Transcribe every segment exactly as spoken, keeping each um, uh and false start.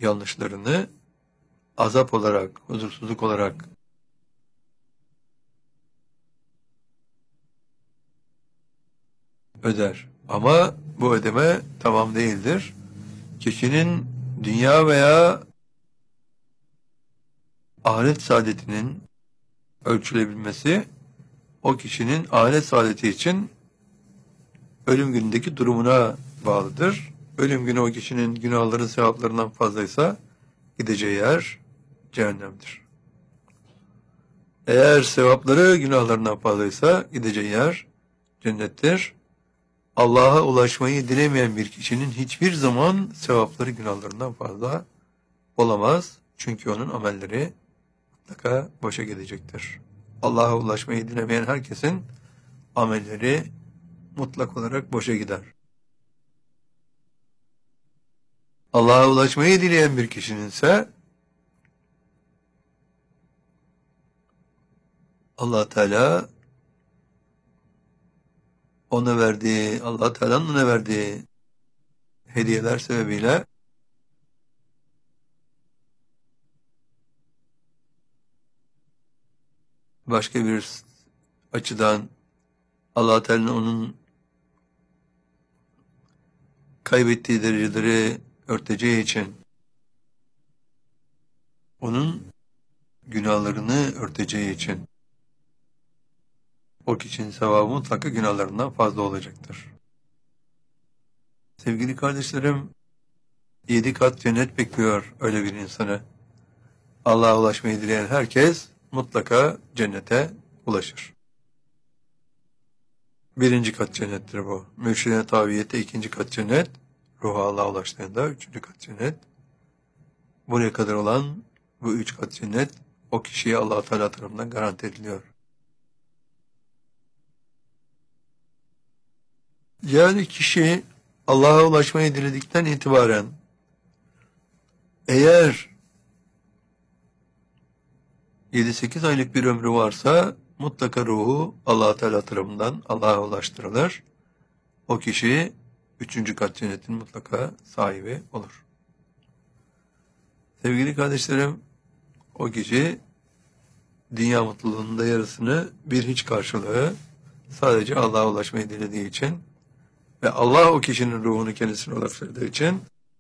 yanlışlarını azap olarak, huzursuzluk olarak öder. Ama bu ödeme tamam değildir. Kişinin dünya veya ahiret saadetinin ölçülebilmesi, o kişinin ahiret saadeti için ölüm günündeki durumuna bağlıdır. Ölüm günü o kişinin günahları sevaplarından fazlaysa gideceği yer cehennemdir. Eğer sevapları günahlarından fazlaysa gideceği yer cennettir. Allah'a ulaşmayı dilemeyen bir kişinin hiçbir zaman sevapları günahlarından fazla olamaz. Çünkü onun amelleri mutlaka boşa gidecektir. Allah'a ulaşmayı dilemeyen herkesin amelleri mutlak olarak boşa gider. Allah'a ulaşmayı dileyen bir kişinin ise Allah Teala ona verdiği, Allah Teala'nın ona verdiği hediyeler sebebiyle başka bir açıdan Allah Teala'nın onun kaybettiği dereceleri örteceği için, onun günahlarını örteceği için o kişinin sevabı mutlaka günahlarından fazla olacaktır. Sevgili kardeşlerim, yedi kat cennet bekliyor öyle bir insanı. Allah'a ulaşmayı dileyen herkes mutlaka cennete ulaşır. Birinci kat cennettir bu. Mürşid-i Taviyette ikinci kat cennet, ruha Allah'a ulaştığında üçüncü kat cennet. Buraya kadar olan bu üç kat cennet o kişiye Allah Teala tarafından garanti ediliyor. Yani kişi Allah'a ulaşmayı diledikten itibaren eğer yedi sekiz aylık bir ömrü varsa mutlaka ruhu Allah Teala tarafından Allah'a ulaştırılır. O kişi üçüncü kat cennetin mutlaka sahibi olur. Sevgili kardeşlerim, o kişi dünya mutluluğunun da yarısını bir hiç karşılığı sadece Allah'a ulaşmayı dilediği için ve Allah o kişinin ruhunu kendisine ulaştırdığı için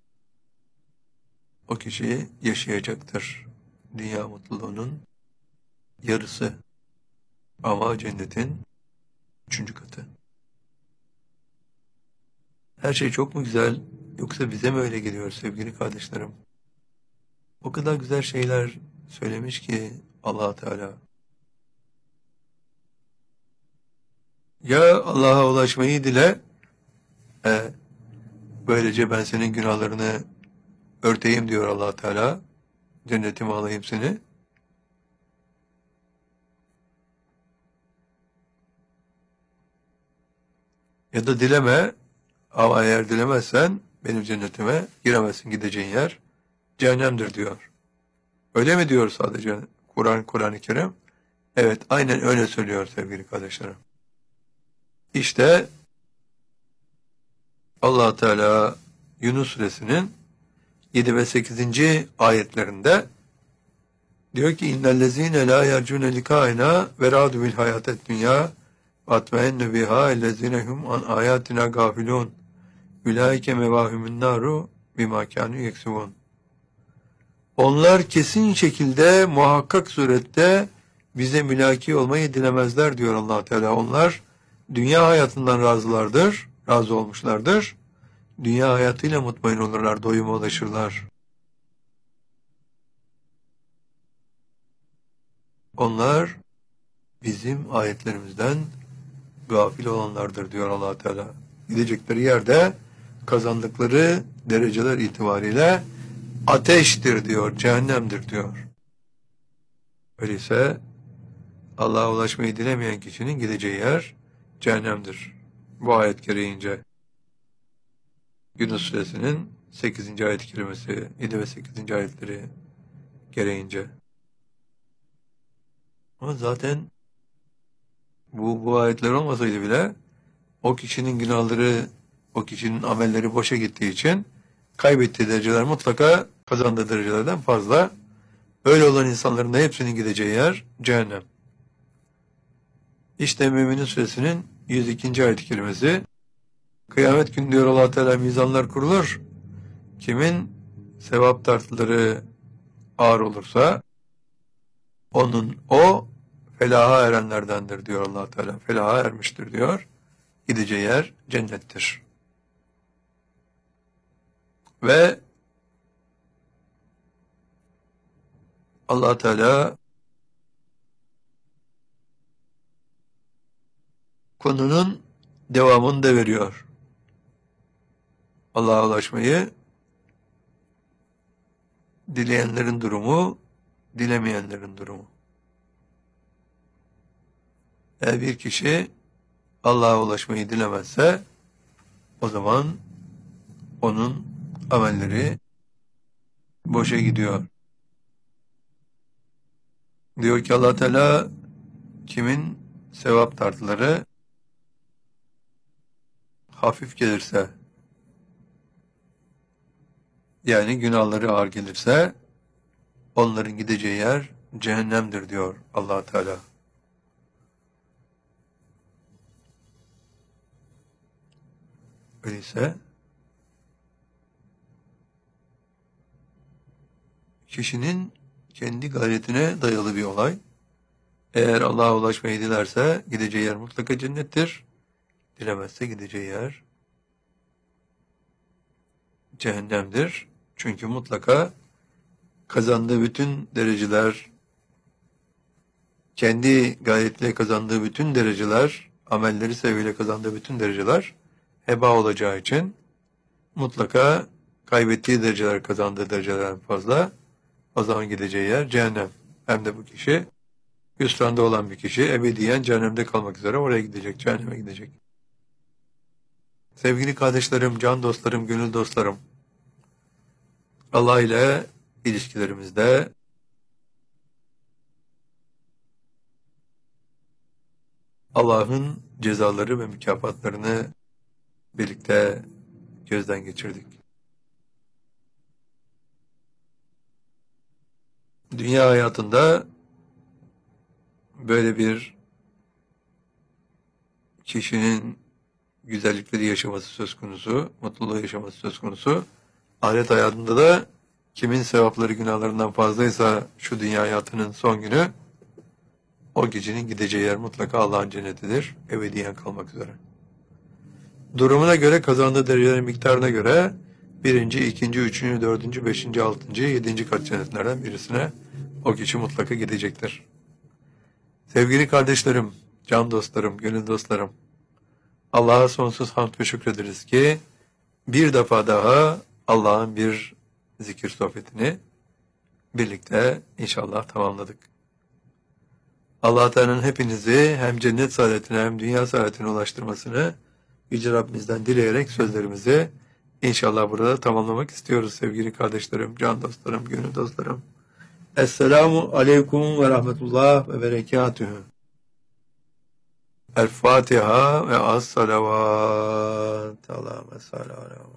o kişi yaşayacaktır. Dünya mutluluğunun yarısı ama cennetin üçüncü katı. Her şey çok mu güzel yoksa bize mi öyle geliyor sevgili kardeşlerim? O kadar güzel şeyler söylemiş ki Allah Teala. Ya Allah'a ulaşmayı dile, e, böylece ben senin günahlarını örteyim diyor Allah Teala. Cennetime alayım seni. Ya da dileme, ama eğer dilemezsen benim cennetime giremezsin, gideceğin yer cehennemdir diyor. Öyle mi diyor sadece Kur'an, Kur'an-ı Kerim? Evet, aynen öyle söylüyor sevgili kardeşlerim. İşte Allah Teala Yunus Suresinin yedi ve sekizinci ayetlerinde diyor ki innellezine la yercune likaina ve radu bil hayatet dünya atmeinne biha ellezinehum an ayatina gafilun ulaike mevahumun naru bima kanu yeksubun. Onlar kesin şekilde muhakkak surette bize mülaki olmayı dilemezler diyor Allah Teala. Onlar dünya hayatından razılardır, razı olmuşlardır. Dünya hayatıyla mutmain olurlar, doyuma ulaşırlar. Onlar bizim ayetlerimizden gafil olanlardır diyor Allah Teala. Gidecekleri yerde kazandıkları dereceler itibariyle ateştir diyor, cehennemdir diyor. Öyleyse Allah'a ulaşmayı dilemeyen kişinin gideceği yer cehennemdir. Bu ayet gereğince Yunus Suresinin sekizinci ayet-i kerimesi, yedi ve sekizinci ayetleri gereğince. Ama zaten bu, bu ayetler olmasaydı bile o kişinin günahları, o kişinin amelleri boşa gittiği için kaybettiği dereceler mutlaka kazandığı derecelerden fazla. Öyle olan insanların da hepsinin gideceği yer cehennem. İşte Mü'minin Suresinin yüz ikinci ayet-i kerimesi. Kıyamet günü diyor Allah Teala, mizanlar kurulur. Kimin sevap tartıları ağır olursa onun o felaha erenlerdendir diyor Allah Teala. Felaha ermiştir diyor. Gideceği yer cennettir. Ve Allah Teala konunun devamını da veriyor. Allah'a ulaşmayı dileyenlerin durumu, dilemeyenlerin durumu. Eğer bir kişi Allah'a ulaşmayı dilemezse o zaman onun amelleri boşa gidiyor. Diyor ki Allah Teala, kimin sevap tartıları hafif gelirse, yani günahları ağır gelirse, onların gideceği yer cehennemdir diyor Allah Teala. Öyleyse kişinin kendi gayretine dayalı bir olay. Eğer Allah'a ulaşmayı dilerse gideceği yer mutlaka cennettir. Dilemezse gideceği yer cehennemdir. Çünkü mutlaka kazandığı bütün dereceler, kendi gayretle kazandığı bütün dereceler, amelleri sebebiyle kazandığı bütün dereceler heba olacağı için mutlaka kaybettiği dereceler kazandığı derecelerden fazla, o zaman gideceği yer cehennem. Hem de bu kişi hüsranda olan bir kişi ebediyen cehennemde kalmak üzere oraya gidecek, cehenneme gidecek. Sevgili kardeşlerim, can dostlarım, gönül dostlarım, Allah ile ilişkilerimizde Allah'ın cezaları ve mükafatlarını birlikte gözden geçirdik. Dünya hayatında böyle bir kişinin güzellikleri yaşaması söz konusu, mutluluğu yaşaması söz konusu. Ahiret hayatında da kimin sevapları günahlarından fazlaysa şu dünya hayatının son günü, o kişinin gideceği yer mutlaka Allah'ın cennetidir, ebediyen kalmak üzere. Durumuna göre, kazandığı derecelerin miktarına göre birinci, ikinci, üçüncü, dördüncü, beşinci, altıncı, yedinci kat cennetlerden birisine o kişi mutlaka gidecektir. Sevgili kardeşlerim, can dostlarım, gönül dostlarım, Allah'a sonsuz hamd ve şükrederiz ki bir defa daha Allah'ın bir zikir sohbetini birlikte inşallah tamamladık. Allah Teala'nın hepinizi hem cennet saadetine hem dünya saadetine ulaştırmasını Yüce Rabbimizden dileyerek sözlerimizi inşallah burada tamamlamak istiyoruz sevgili kardeşlerim, can dostlarım, gönül dostlarım. Esselamu aleyküm ve rahmetullah ve berekatühü. El Fatiha ve as-salavat. Allahümme salli ala